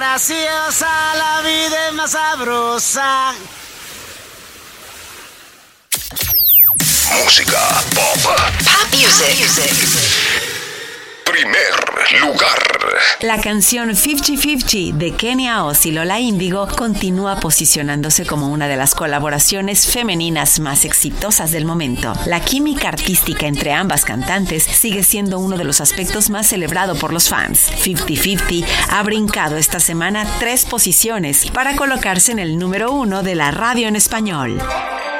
graciosa, la vida es más sabrosa. Música pop. Pop music. Primer lugar. La canción 50-50 de Kenia Oz y Lola Índigo continúa posicionándose como una de las colaboraciones femeninas más exitosas del momento. La química artística entre ambas cantantes sigue siendo uno de los aspectos más celebrado por los fans. 50-50 ha brincado esta semana 3 posiciones para colocarse en el número 1 de la radio en español.